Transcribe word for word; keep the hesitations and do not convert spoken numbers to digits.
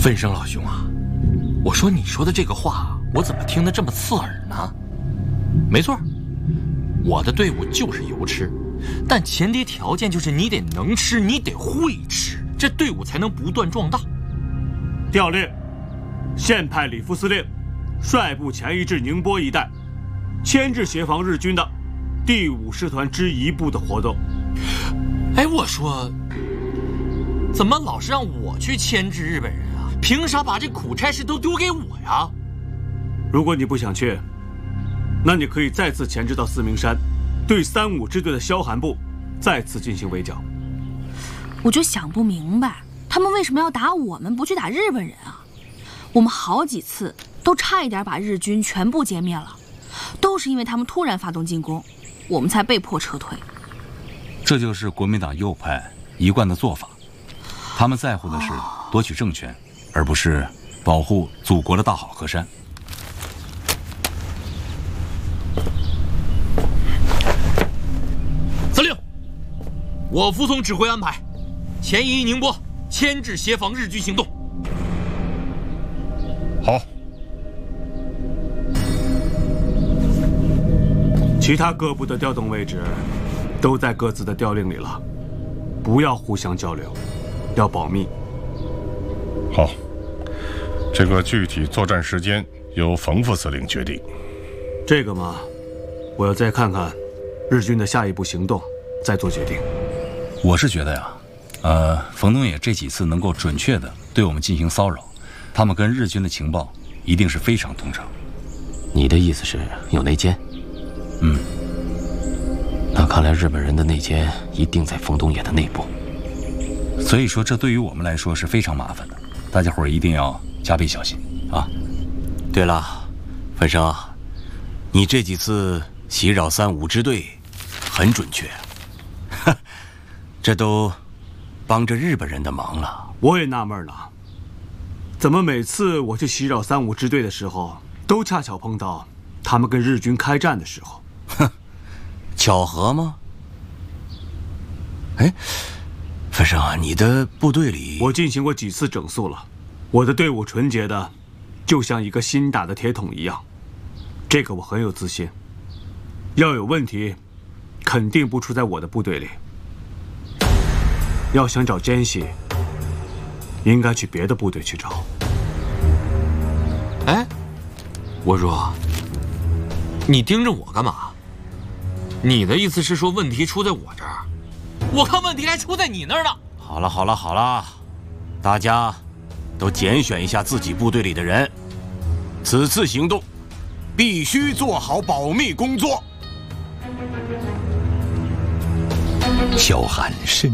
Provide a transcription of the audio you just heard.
分生老兄啊，我说你说的这个话，我怎么听得这么刺耳呢？没错，我的队伍就是油吃，但前提条件就是你得能吃，你得会吃，这队伍才能不断壮大。 调令，现派李副司令率部前移至宁波一带，牵制协防日军的第五师团之一部的活动。 哎，我说，怎么老是让我去牵制日本人啊？凭啥把这苦差事都丢给我呀？ 如果你不想去，那你可以再次前置到四明山，对三五支队的萧寒部再次进行围剿。 我就想不明白，他们为什么要打我们，不去打日本人啊？我们好几次都差一点把日军全部歼灭了，都是因为他们突然发动进攻，我们才被迫撤退。 这就是国民党右派一贯的做法，他们在乎的是夺取政权，而不是保护祖国的大好河山。 司令，我服从指挥安排，前移宁波，牵制协防日军行动。 好。 其他各部的调动位置都在各自的调令里了，不要互相交流，要保密。 好，这个具体作战时间由冯副司令决定。 这个嘛，我要再看看日军的下一步行动，再做决定。 我是觉得呀，呃，冯东野这几次能够准确的对我们进行骚扰，他们跟日军的情报一定是非常通畅。 你的意思是有内奸？ 嗯， 那看来日本人的内奸一定在冯东野的内部。 所以说，这对于我们来说是非常麻烦的，大家伙儿一定要加倍小心啊！ 对了，范生，你这几次袭扰三五支队很准确，哈，这都帮着日本人的忙了。 我也纳闷了，怎么每次我去袭扰三五支队的时候，都恰巧碰到他们跟日军开战的时候？ 哼，巧合吗？哎，范生啊，你的部队里， 我进行过几次整肃了，我的队伍纯洁的，就像一个新打的铁桶一样，这个我很有自信。要有问题，肯定不出在我的部队里。要想找奸细，应该去别的部队去找。 哎，我说，你盯着我干嘛？你的意思是说问题出在我这儿？我看问题还出在你那儿呢。 好了好了好了，大家都拣选一下自己部队里的人，此次行动必须做好保密工作。 萧寒深